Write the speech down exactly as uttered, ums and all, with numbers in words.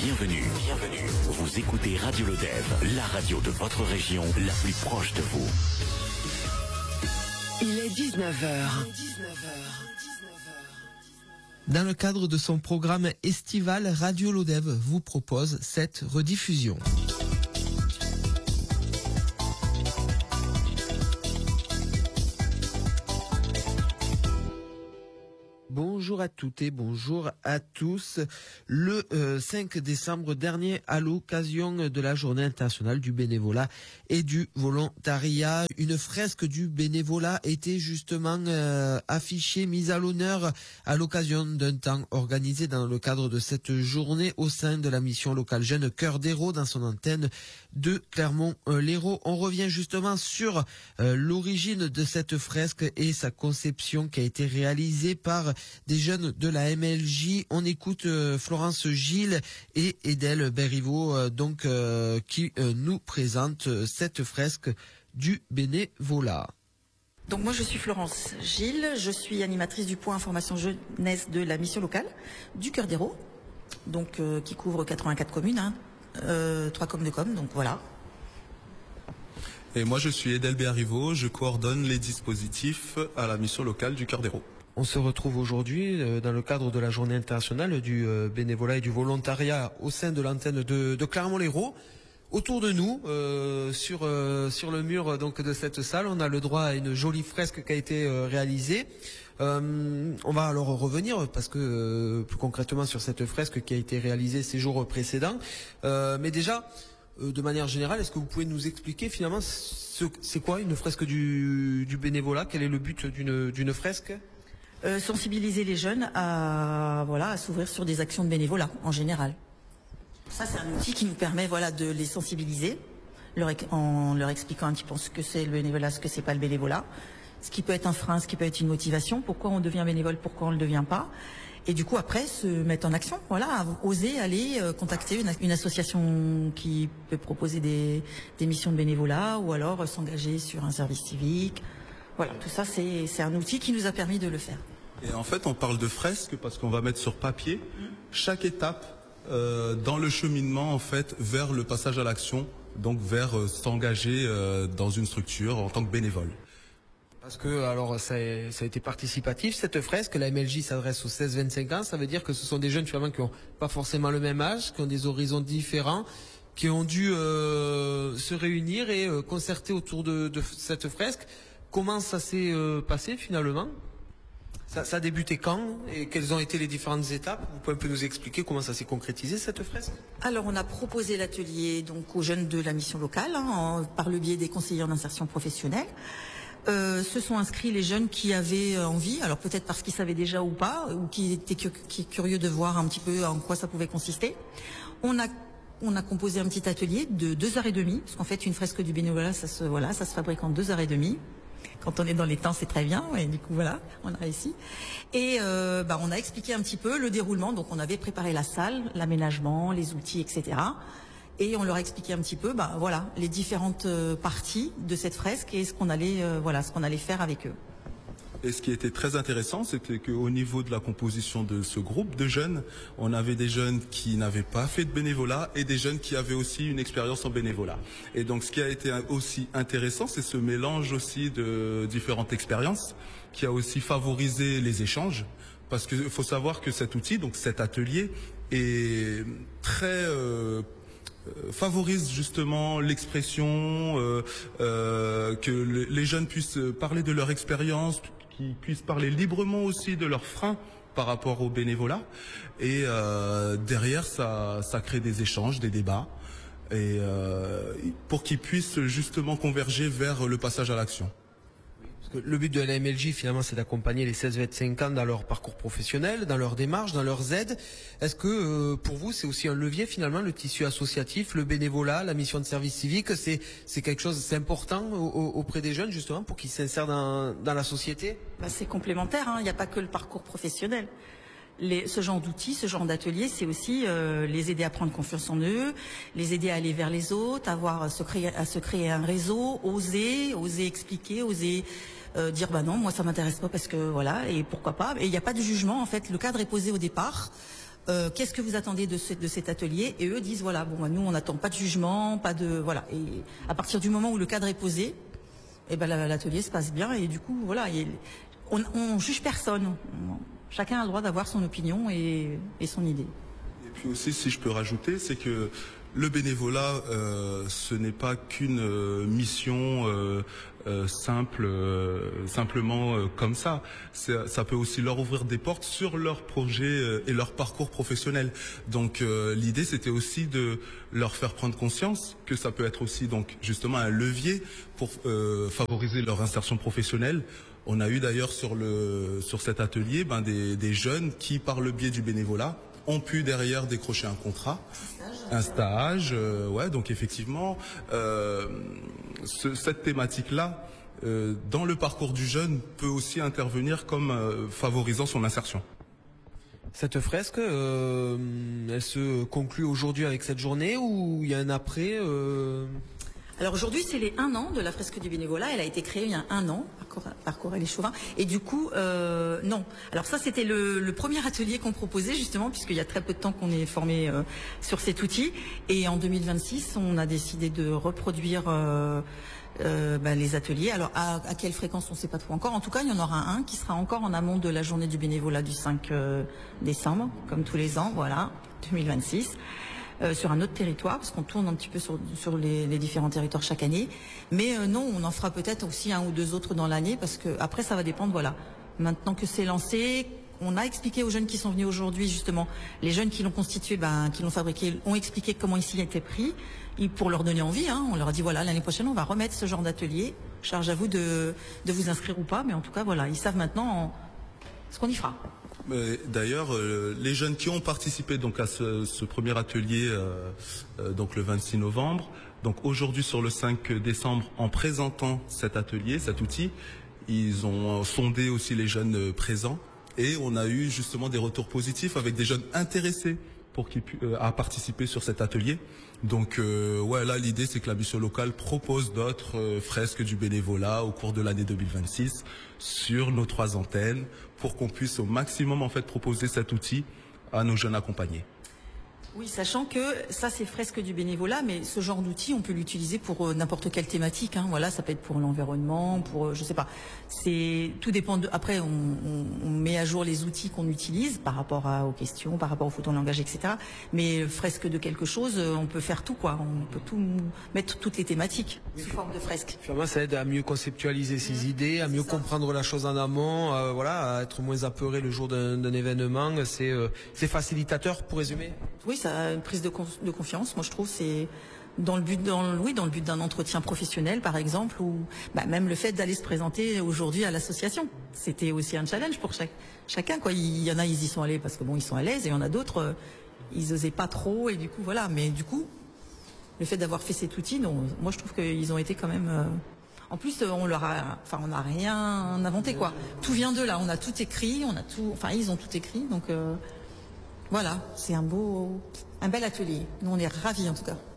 Bienvenue, bienvenue. Vous écoutez Radio Lodève, la radio de votre région, la plus proche de vous. Il est dix-neuf heures. Dans le cadre de son programme estival, Radio Lodève vous propose cette rediffusion. Bonjour à toutes et bonjour à tous. Le euh, cinq décembre dernier, à l'occasion de la Journée internationale du bénévolat et du volontariat, une fresque du bénévolat était justement euh, affichée, mise à l'honneur à l'occasion d'un temps organisé dans le cadre de cette journée au sein de la mission locale Jeune Cœur d'Hérault dans son antenne de Clermont-Lérault. On revient justement sur euh, l'origine de cette fresque et sa conception qui a été réalisée par des jeunes de la M L J. On écoute euh, Florence Gilles et Edel Berriveau euh, donc euh, qui euh, nous présentent euh, cette fresque du bénévolat. Donc moi je suis Florence Gilles, je suis animatrice du point information jeunesse de la mission locale du Cœur d'Hérault, donc euh, qui couvre quatre-vingt-quatre communes, hein, euh, trois com de com, donc voilà. Et moi je suis Edel Berriveau, je coordonne les dispositifs à la mission locale du Cœur d'Hérault. On se retrouve aujourd'hui euh, dans le cadre de la journée internationale du euh, bénévolat et du volontariat au sein de l'antenne de, de Clermont-Lérault. Autour de nous, euh, sur euh, sur le mur donc de cette salle, on a le droit à une jolie fresque qui a été euh, réalisée. Euh, on va alors revenir parce que euh, plus concrètement sur cette fresque qui a été réalisée ces jours précédents. Euh, mais déjà, euh, de manière générale, est-ce que vous pouvez nous expliquer finalement ce, c'est quoi une fresque du, du bénévolat? Quel est le but d'une d'une fresque? Euh, sensibiliser les jeunes à voilà à s'ouvrir sur des actions de bénévolat en général. Ça c'est un outil qui nous permet voilà de les sensibiliser, leur, en leur expliquant un petit peu ce que c'est le bénévolat, ce que c'est pas le bénévolat, ce qui peut être un frein, ce qui peut être une motivation, pourquoi on devient bénévole, pourquoi on le devient pas, et du coup après se mettre en action, voilà, oser aller euh, contacter une, une association qui peut proposer des, des missions de bénévolat ou alors euh, s'engager sur un service civique. Voilà, tout ça c'est c'est un outil qui nous a permis de le faire. Et en fait, on parle de fresque parce qu'on va mettre sur papier chaque étape euh, dans le cheminement en fait vers le passage à l'action, donc vers euh, s'engager euh, dans une structure en tant que bénévole. Parce que alors ça a, ça a été participatif cette fresque. La M L J s'adresse aux seize vingt-cinq ans. Ça veut dire que ce sont des jeunes finalement qui ont pas forcément le même âge, qui ont des horizons différents, qui ont dû euh, se réunir et euh, concerter autour de, de cette fresque. Comment ça s'est euh, passé finalement? ça, ça a débuté quand et quelles ont été les différentes étapes? Vous pouvez un peu nous expliquer comment ça s'est concrétisé cette fresque? Alors on a proposé l'atelier donc aux jeunes de la mission locale hein, en, par le biais des conseillers d'insertion professionnelle. Euh, se sont inscrits les jeunes qui avaient envie, alors peut-être parce qu'ils savaient déjà ou pas, ou qui étaient cu- qui, curieux de voir un petit peu en quoi ça pouvait consister. On a On a composé un petit atelier de deux heures et demie, parce qu'en fait une fresque du bénévolat ça se voilà ça se fabrique en deux heures et demie. Quand on est dans les temps, c'est très bien. Et du coup, voilà, on a réussi. Et euh, bah, on a expliqué un petit peu le déroulement. Donc, on avait préparé la salle, l'aménagement, les outils, et cetera. Et on leur a expliqué un petit peu, bah voilà, les différentes euh, parties de cette fresque et ce qu'on allait, euh, voilà, ce qu'on allait faire avec eux. Et ce qui était très intéressant, c'était qu'au niveau de la composition de ce groupe de jeunes, on avait des jeunes qui n'avaient pas fait de bénévolat et des jeunes qui avaient aussi une expérience en bénévolat. Et donc ce qui a été aussi intéressant, c'est ce mélange aussi de différentes expériences qui a aussi favorisé les échanges. Parce qu'il faut savoir que cet outil, donc cet atelier, est très... Euh, favorise justement l'expression, euh, euh, que le, les jeunes puissent parler de leur expérience, qu'ils puissent parler librement aussi de leurs freins par rapport au bénévolat. Et euh, derrière, ça, ça crée des échanges, des débats, et euh, pour qu'ils puissent justement converger vers le passage à l'action. Parce que le but de la M L J, finalement, c'est d'accompagner les seize vingt-cinq ans dans leur parcours professionnel, dans leur démarche, dans leurs aides. Est-ce que, euh, pour vous, c'est aussi un levier, finalement, le tissu associatif, le bénévolat, la mission de service civique, c'est, c'est quelque chose, c'est important au, au, auprès des jeunes, justement, pour qu'ils s'insèrent dans, dans la société? Bah, c'est complémentaire, hein. Il n'y a pas que le parcours professionnel. Les, ce genre d'outils, ce genre d'atelier, c'est aussi euh, les aider à prendre confiance en eux, les aider à aller vers les autres, avoir à se créer, à se créer un réseau, oser, oser expliquer, oser euh, dire bah non, moi ça m'intéresse pas parce que voilà, et pourquoi pas. Et il n'y a pas de jugement en fait. Le cadre est posé au départ. Euh, qu'est-ce que vous attendez de, ce, de cet atelier? Et eux disent voilà, bon, bah, nous on n'attend pas de jugement, pas de voilà. Et à partir du moment où le cadre est posé, et ben l'atelier se passe bien et du coup voilà, il, on, on juge personne. On, chacun a le droit d'avoir son opinion et, et son idée. Et puis aussi, si je peux rajouter, c'est que le bénévolat, euh, ce n'est pas qu'une euh, mission euh, euh, simple, euh, simplement euh, comme ça. Ça peut aussi leur ouvrir des portes sur leurs projets euh, et leur parcours professionnel. Donc euh, l'idée, c'était aussi de leur faire prendre conscience que ça peut être aussi donc justement un levier pour euh, favoriser leur insertion professionnelle. On a eu d'ailleurs sur le sur cet atelier ben, des, des jeunes qui, par le biais du bénévolat, ont pu derrière décrocher un contrat, un stage, euh, ouais, donc effectivement, euh, ce, cette thématique-là, euh, dans le parcours du jeune, peut aussi intervenir comme euh, favorisant son insertion. Cette fresque, euh, elle se conclut aujourd'hui avec cette journée ou il y a un après euh... Alors aujourd'hui, c'est les un an de la fresque du bénévolat. Elle a été créée il y a un an par Coralie Chauvin. Et du coup, euh, non. Alors ça, c'était le, le premier atelier qu'on proposait justement, puisqu'il y a très peu de temps qu'on est formé euh, sur cet outil. Et en deux mille vingt-six, on a décidé de reproduire euh, euh, ben, les ateliers. Alors à, à quelle fréquence, on ne sait pas trop encore. En tout cas, il y en aura un qui sera encore en amont de la journée du bénévolat du cinq décembre, comme tous les ans. Voilà, deux mille vingt-six. Euh, sur un autre territoire, parce qu'on tourne un petit peu sur, sur les, les différents territoires chaque année. Mais euh, non, on en fera peut-être aussi un ou deux autres dans l'année, parce que après ça va dépendre, voilà. Maintenant que c'est lancé, on a expliqué aux jeunes qui sont venus aujourd'hui, justement, les jeunes qui l'ont constitué, ben, qui l'ont fabriqué, ont expliqué comment ici il a été pris, et pour leur donner envie, hein, on leur a dit, voilà, l'année prochaine, on va remettre ce genre d'atelier. Charge à vous de, de vous inscrire ou pas, mais en tout cas, voilà, ils savent maintenant en, ce qu'on y fera. D'ailleurs, euh, les jeunes qui ont participé donc à ce, ce premier atelier, euh, euh, donc le vingt-six novembre, donc aujourd'hui sur le cinq décembre, en présentant cet atelier, cet outil, ils ont sondé aussi les jeunes présents et on a eu justement des retours positifs avec des jeunes intéressés pour qu'ils puissent euh, à participer sur cet atelier. Donc euh, ouais, là l'idée c'est que la mission locale propose d'autres euh, fresques du bénévolat au cours de l'année deux mille vingt-six sur nos trois antennes pour qu'on puisse au maximum en fait proposer cet outil à nos jeunes accompagnés. Oui, sachant que ça c'est fresque du bénévolat, mais ce genre d'outil on peut l'utiliser pour euh, n'importe quelle thématique. Hein. Voilà, ça peut être pour l'environnement, pour euh, je sais pas. C'est tout dépend de. Après, on, on, on met à jour les outils qu'on utilise par rapport à, aux questions, par rapport aux photos en langage, et cetera. Mais fresque de quelque chose, euh, on peut faire tout quoi. On peut tout mettre toutes les thématiques oui, sous forme de fresque. Finalement, ça aide à mieux conceptualiser ses mmh, idées, à mieux ça. comprendre la chose en amont, euh, voilà, à être moins apeuré le jour d'un événement. C'est euh, c'est facilitateur pour résumer. Oui, ça a une prise de, con de confiance. Moi, je trouve c'est dans le but, dans, oui, dans le but d'un entretien professionnel, par exemple, ou bah, même le fait d'aller se présenter aujourd'hui à l'association. C'était aussi un challenge pour chaque, chacun. Quoi. Il y en a, ils y sont allés parce que bon, ils sont à l'aise, et il y en a d'autres, euh, ils osaient pas trop, et du coup, voilà. Mais du coup, le fait d'avoir fait cet outil, non, moi, je trouve qu'ils ont été quand même. Euh, en plus, on leur a, enfin, on n'a rien inventé, quoi. Tout vient d'eux là. On a tout écrit, on a tout, enfin, ils ont tout écrit, donc. Euh, Voilà, c'est un beau, un bel atelier. Nous, on est ravis en tout cas.